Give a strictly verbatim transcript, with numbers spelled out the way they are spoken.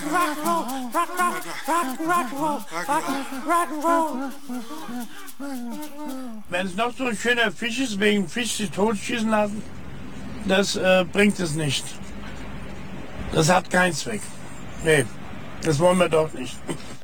Rock'n'Roll, rock, rock, rock, rock'n'Roll, rock, rock'n'Roll. Wenn es noch so ein schöner Fisch ist, wegen Fisch sie totschießen lassen, das äh, bringt es nicht. Das hat keinen Zweck. Nee, das wollen wir doch nicht.